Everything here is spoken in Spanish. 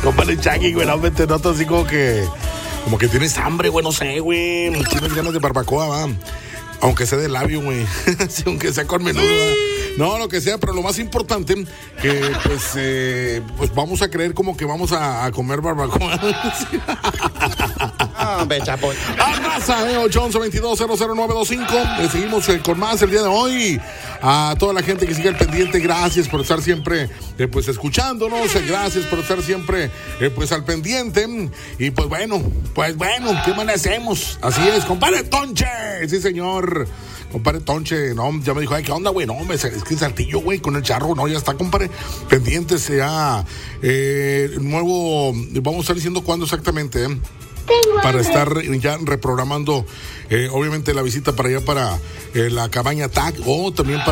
Compadre Chagui, güey, no me te noto así como que tienes hambre, güey, no sé, güey. Tienes ganas de barbacoa, va. Aunque sea de labio, güey. Sí, aunque sea con menudo, ¿va? No, lo que sea, pero lo más importante, que pues vamos a creer como que vamos a comer barbacoa. Chapoy. Arrasa, 811-22-00925. Seguimos con más el día de hoy. A toda la gente que sigue al pendiente, gracias por estar siempre pues escuchándonos, gracias por estar siempre pues al pendiente. Y pues bueno, ¿qué más le hacemos? Así es, compadre Tonche, sí señor. Compadre Tonche, no, ya me dijo, ay, ¿qué onda, güey? No, es que Saltillo, güey, con el charro, no, ya está, compadre. Pendiente sea nuevo, vamos a estar diciendo cuándo exactamente, para estar ya reprogramando, obviamente, la visita para allá, para la cabaña TAC, o también para